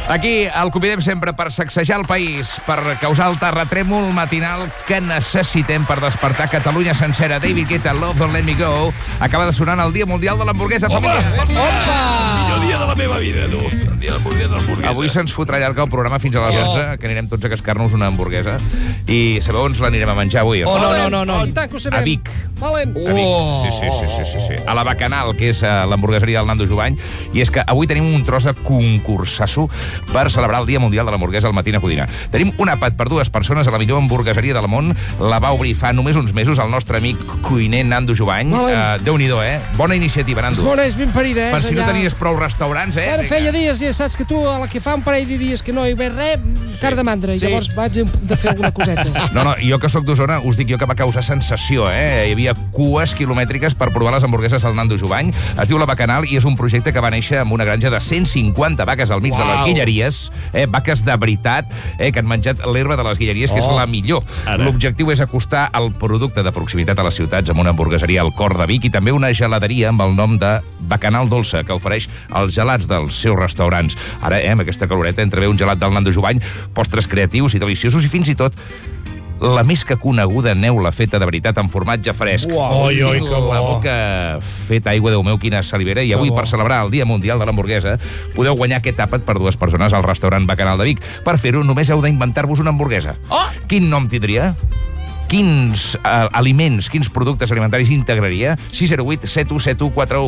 Aquí el convidem sempre per sacsejar el país, per causar el terratrèmol matinal que necessitem per despertar Catalunya sencera. David Guetta, Love Don't Let Me Go, acaba de sonar el Dia Mundial de l'Hamburguesa Familiar. Millor dia de la meva vida, tu. El dia de l'hamburguesa. Avui se'ns fotrà llarg el programa fins a les 11, que anirem tots a cascar-nos una hamburguesa. I sabeu on l'anirem a menjar avui? No. I tant que ho sabem. A Vic. Valent. A Vic. Sí. A la Bacanal, que és l'hamburgueseria del Nando Jovany. I és que avui tenim un tros de concursasso per celebrar el Dia Mundial de l'Hamburguesa al Matina Codina. Tenim un àpat per 2 persones a la millor hamburgueseria del món. La va obrir fa només uns mesos el nostre amic cuiner Nando Jovany. Déu-n'hi-do, Bona iniciativa, Nando. És bona, és ben parida, Per si no tenies prou restaurants, Ara feia dies, ja saps que tu, a la que fa un parell de dies que no hi ve res, car de mandra, i llavors vaig de fer alguna coseta. No, jo que sóc d'Osona, us dic jo que va causar sensació, Hi havia cues quilomètriques per provar les hamburgueses del Nando Jovany. Es diu La Bacanal i és un projecte que va néixer amb una granja de 150 vaques al mig de les guilleries, vaques de veritat, que han menjat l'herba de les guilleries, que és la millor. L'objectiu és acostar el producte de proximitat a les ciutats amb una hamburgueseria al cor de Vic i també una geladeria amb el nom de Bacanal Dolça, que ofereix els gelats dels seus restaurants. Ara, amb aquesta caloreta, entre bé un gelat del Nando Jovany, postres creatius i deliciosos i fins i tot la més que coneguda neula feta de veritat amb formatge fresc. Oi, que bo. La boca feta, aigua, Déu meu, quina salivera. I avui, per celebrar el Dia Mundial de l'Hamburguesa, podeu guanyar aquest àpat per 2 persones al restaurant Bacanal de Vic. Per fer-ho, només heu d'inventar-vos una hamburguesa. Quin nom tindria? Quins aliments, quins productes alimentaris integraria? 608 717141.